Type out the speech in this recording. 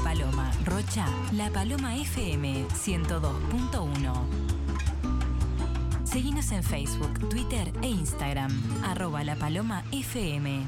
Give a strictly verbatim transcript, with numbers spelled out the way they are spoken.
Paloma, Rocha, La Paloma F M ciento dos punto uno. Seguinos en Facebook, Twitter e Instagram, arroba La Paloma F M.